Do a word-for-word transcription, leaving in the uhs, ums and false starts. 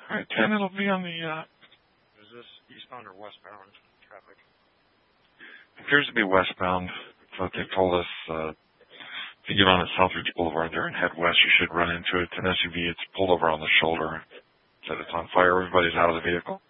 All right, ten, it'll be on the, uh, is this eastbound or westbound traffic? It appears to be westbound. That's what they told us. Uh, if you get on at Southridge Boulevard there and head west, you should run into it. It's an S U V. It's pulled over on the shoulder. Said it's on fire. Everybody's out of the vehicle.